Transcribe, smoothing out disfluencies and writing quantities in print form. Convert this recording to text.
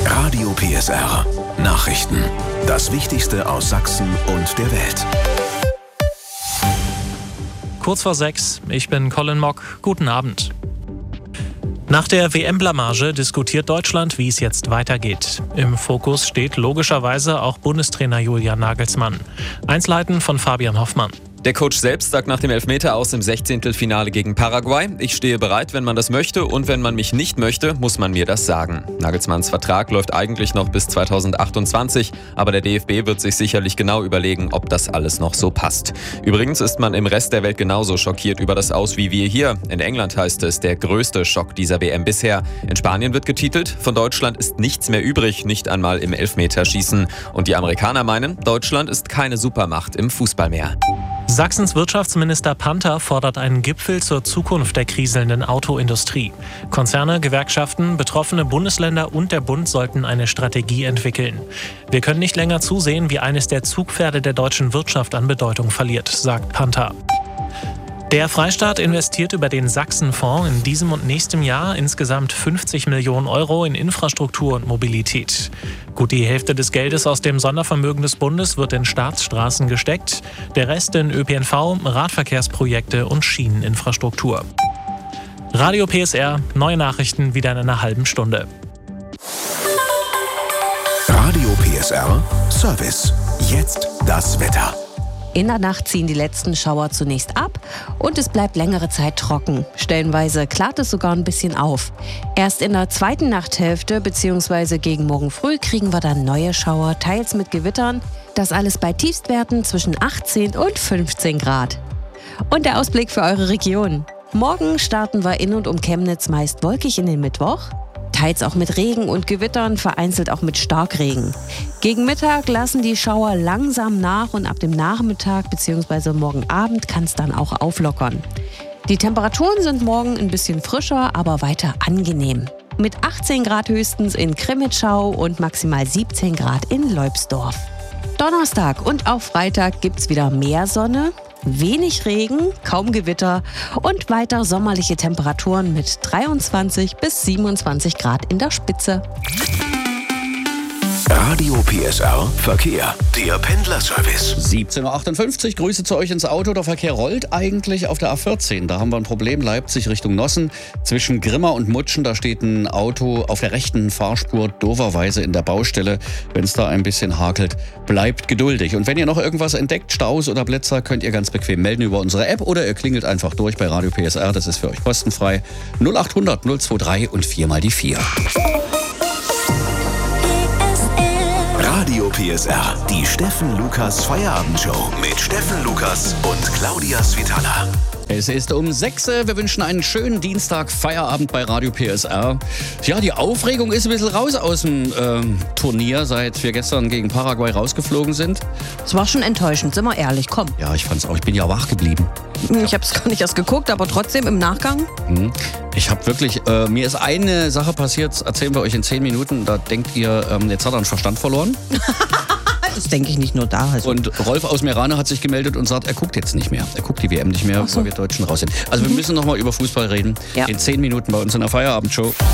Radio PSR. Nachrichten. Das Wichtigste aus Sachsen und der Welt. Kurz vor 6, ich bin Colin Mock. Guten Abend. Nach der WM-Blamage diskutiert Deutschland, wie es jetzt weitergeht. Im Fokus steht logischerweise auch Bundestrainer Julian Nagelsmann. Einzelheiten von Fabian Hoffmann. Der Coach selbst sagt nach dem Elfmeter aus im 16. Finale gegen Paraguay: Ich stehe bereit, wenn man das möchte, und wenn man mich nicht möchte, muss man mir das sagen. Nagelsmanns Vertrag läuft eigentlich noch bis 2028, aber der DFB wird sich sicherlich genau überlegen, ob das alles noch so passt. Übrigens ist man im Rest der Welt genauso schockiert über das Aus wie wir hier. In England heißt es, der größte Schock dieser WM bisher. In Spanien wird getitelt, von Deutschland ist nichts mehr übrig, nicht einmal im Elfmeterschießen. Und die Amerikaner meinen, Deutschland ist keine Supermacht im Fußball mehr. Sachsens Wirtschaftsminister Panther fordert einen Gipfel zur Zukunft der kriselnden Autoindustrie. Konzerne, Gewerkschaften, betroffene Bundesländer und der Bund sollten eine Strategie entwickeln. Wir können nicht länger zusehen, wie eines der Zugpferde der deutschen Wirtschaft an Bedeutung verliert, sagt Panther. Der Freistaat investiert über den Sachsenfonds in diesem und nächstem Jahr insgesamt 50 Millionen Euro in Infrastruktur und Mobilität. Gut die Hälfte des Geldes aus dem Sondervermögen des Bundes wird in Staatsstraßen gesteckt, der Rest in ÖPNV, Radverkehrsprojekte und Schieneninfrastruktur. Radio PSR, neue Nachrichten wieder in einer halben Stunde. Radio PSR Service. Jetzt das Wetter. In der Nacht ziehen die letzten Schauer zunächst ab und es bleibt längere Zeit trocken. Stellenweise klart es sogar ein bisschen auf. Erst in der zweiten Nachthälfte bzw. gegen morgen früh kriegen wir dann neue Schauer, teils mit Gewittern. Das alles bei Tiefstwerten zwischen 18 und 15 Grad. Und der Ausblick für eure Region. Morgen starten wir in und um Chemnitz meist wolkig in den Mittwoch. Teils auch mit Regen und Gewittern, vereinzelt auch mit Starkregen. Gegen Mittag lassen die Schauer langsam nach und ab dem Nachmittag bzw. morgen Abend kann es dann auch auflockern. Die Temperaturen sind morgen ein bisschen frischer, aber weiter angenehm. Mit 18 Grad höchstens in Krimitschau und maximal 17 Grad in Leubsdorf. Donnerstag und auch Freitag gibt's wieder mehr Sonne. Wenig Regen, kaum Gewitter und weiter sommerliche Temperaturen mit 23 bis 27 Grad in der Spitze. Radio PSR Verkehr. Der Pendlerservice. 17.58 Uhr, Grüße zu euch ins Auto. Der Verkehr rollt eigentlich auf der A14. Da haben wir ein Problem, Leipzig Richtung Nossen. Zwischen Grimma und Mutschen, da steht ein Auto auf der rechten Fahrspur doverweise in der Baustelle. Wenn es da ein bisschen hakelt, bleibt geduldig. Und wenn ihr noch irgendwas entdeckt, Staus oder Blitzer, könnt ihr ganz bequem melden über unsere App oder ihr klingelt einfach durch bei Radio PSR. Das ist für euch kostenfrei. 0800 023 und 4 mal die 4. Radio PSR, die Steffen Lukas Feierabendshow mit Steffen Lukas und Claudia Svitala. Es ist um 6 Uhr. Wir wünschen einen schönen Dienstag, Feierabend bei Radio PSR. Ja, die Aufregung ist ein bisschen raus aus dem Turnier, seit wir gestern gegen Paraguay rausgeflogen sind. Es war schon enttäuschend, sind wir ehrlich, komm. Ja, ich fand's auch. Ich bin ja wach geblieben. Ich habe es gar nicht erst geguckt, aber trotzdem im Nachgang. Ich habe wirklich, mir ist eine Sache passiert, erzählen wir euch in 10 Minuten. Da denkt ihr, jetzt hat er den Verstand verloren. Das denke ich nicht nur da. Also. Und Rolf aus Merane hat sich gemeldet und sagt, er guckt jetzt nicht mehr. Er guckt die WM nicht mehr, weil wir Deutschen raus sind. Also wir müssen nochmal über Fußball reden. Ja. In 10 Minuten bei uns in der Feierabendshow.